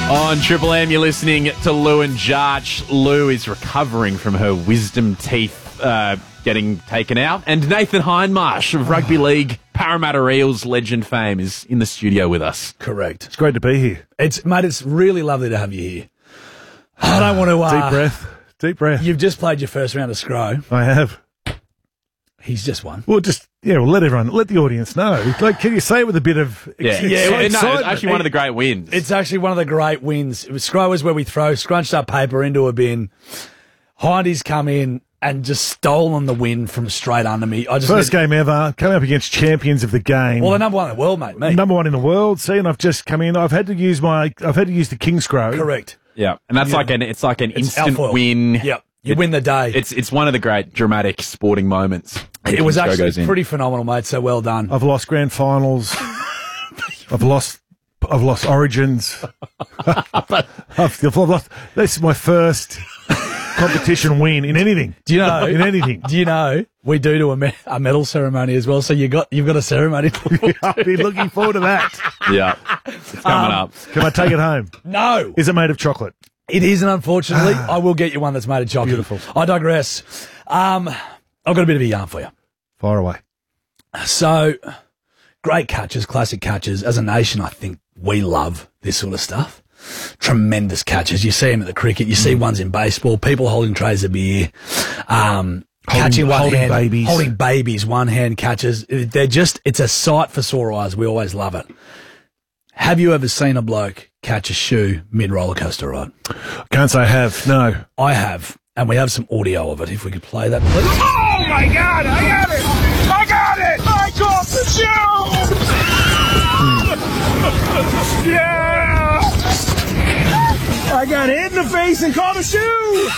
On Triple M, you're listening to Lou and Jarch. Lou is recovering from her wisdom teeth getting taken out. And Nathan Hindmarsh of Rugby League Parramatta Eels legend fame is in the studio with us. Correct. It's great to be here. It's really lovely to have you here. I don't want to... Deep breath. Deep breath. You've just played your first round of Scro. I have. He's just won. Well, let the audience know. Like, can you say it with a bit of excitement? It's actually one of the great wins. It's actually one of the great wins. Scro is where we throw scrunched up paper into a bin. Hindy's come in and just stolen the win from straight under me. First game ever, coming up against champions of the game. Well, the number one in the world, mate. Me. Number one in the world. See, and I've just come in. I've had to use the King Scro. Correct. Yeah, and that's like an instant win. Yep. You win the day. It's one of the great dramatic sporting moments. It was actually pretty phenomenal, mate. So well done. I've lost grand finals. I've lost Origins. I've lost. This is my first competition win in anything. Do you know? In anything. Do you know we do a medal ceremony as well? So you've got a ceremony. I'll be looking forward to that. Yeah, it's coming up. Can I take it home? No. Is it made of chocolate? It isn't, unfortunately. I will get you one that's made of chocolate. Beautiful. I digress. I've got a bit of a yarn for you. Fire away. So, great catches, classic catches. As a nation, I think we love this sort of stuff. Tremendous catches. You see them at the cricket. You see ones in baseball. People holding trays of beer. Catching holding babies, one-hand catches. It's a sight for sore eyes. We always love it. Have you ever seen a bloke catch a shoe mid-roller coaster ride? Can't say I have, no. I have, and we have some audio of it. If we could play that, please. Oh, my God, I got it! I got it! I caught the shoe! Yeah! I got hit in the face and caught a shoe!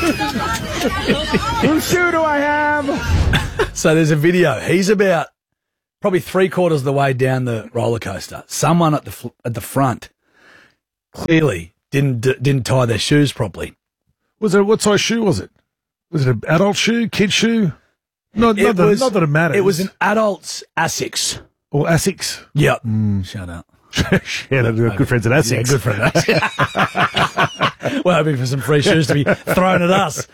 Whose shoe do I have? So there's a video. He's about probably 3/4 of the way down the roller coaster. Someone at the front clearly didn't tie their shoes properly. What size shoe was it? Was it an adult shoe, kid shoe? Not that it matters. It was an adult's Asics. Or Asics? Yep. Shout out. Yeah, they're good friends at Asics. Yeah, good friend at Asics. We're hoping for some free shoes to be thrown at us.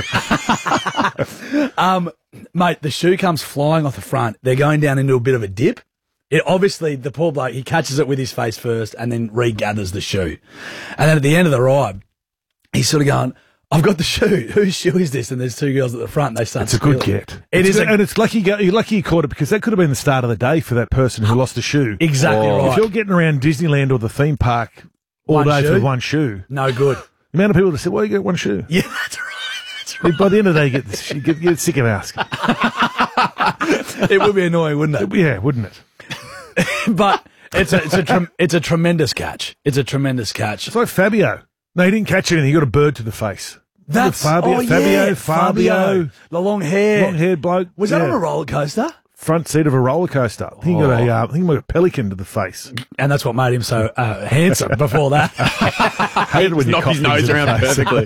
Mate, the shoe comes flying off the front. They're going down into a bit of a dip. Obviously, the poor bloke, he catches it with his face first and then regathers the shoe. And then at the end of the ride, he's sort of going, I've got the shoe. Whose shoe is this? And there's two girls at the front. They start. It's a good get. And it's lucky you caught it, because that could have been the start of the day for that person who lost the shoe. Exactly right. If you're getting around Disneyland or the theme park all day for one shoe, no good. The amount of people that say, "Well, you get one shoe." Yeah, that's right. By the end of the day, you get sick of asking. It would be annoying, wouldn't it? Yeah, wouldn't it? But it's a tremendous catch. It's a tremendous catch. It's like Fabio. No, he didn't catch anything. He got a bird to the face. That's Fabio. The long hair. Long-haired bloke. Was that on a roller coaster? Front seat of a roller coaster. I think he got a pelican to the face. And that's what made him so handsome before that. Hated when you knocked his nose around perfectly.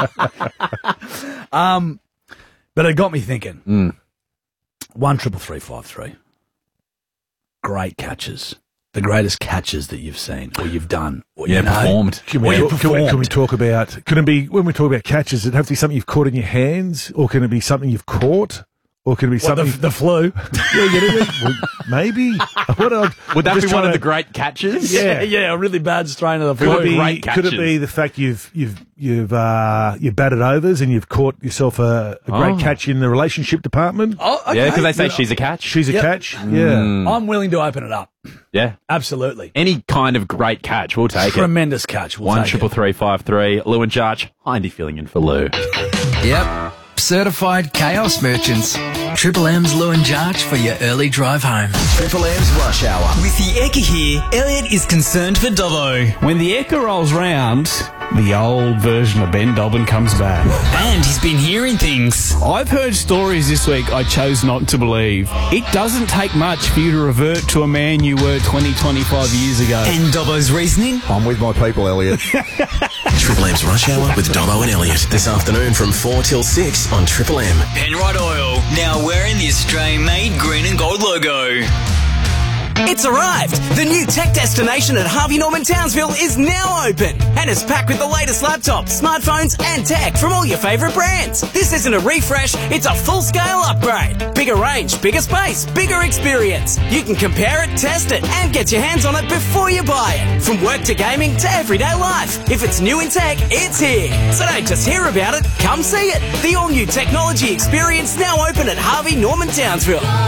But it got me thinking. 1-3-3-5-3. Great catches. The greatest catches that you've seen or you've done. Or performed. Can we talk about, can it be, when we talk about catches, does it have to be something you've caught in your hands, or can it be something you've caught? Or could it be something... The flu? Maybe. Would that be one of the great catches? Yeah, a really bad strain of the flu. Could it be the fact you've batted overs and you've caught yourself a great catch in the relationship department? Oh, okay. Yeah, because they say she's a catch. She's a catch. Yeah. I'm willing to open it up. Yeah. Absolutely. Any kind of great catch, we'll take it. Tremendous catch. 1-3-3-5-3. Lou and Jarch. Hindy filling in for Lou. Yep. Certified chaos merchants. Triple M's Lou and Jarch for your early drive home. Triple M's Rush Hour. With the Ekka here, Elliot is concerned for Dobbo. When the Ekka rolls round, the old version of Ben Dobbin comes back. And he's been hearing things. I've heard stories this week I chose not to believe. It doesn't take much for you to revert to a man you were 20, 25 years ago. And Dobbo's reasoning? I'm with my people, Elliot. Triple M's Rush Hour with Dobbo and Elliot. This afternoon from 4 till 6 on Triple M. Penrite Oil, now wearing the Australian-made green and gold logo. It's arrived! The new tech destination at Harvey Norman Townsville is now open and is packed with the latest laptops, smartphones and tech from all your favourite brands. This isn't a refresh, it's a full-scale upgrade. Bigger range, bigger space, bigger experience. You can compare it, test it and get your hands on it before you buy it. From work to gaming to everyday life. If it's new in tech, it's here. So don't just hear about it, come see it. The all-new technology experience now open at Harvey Norman Townsville.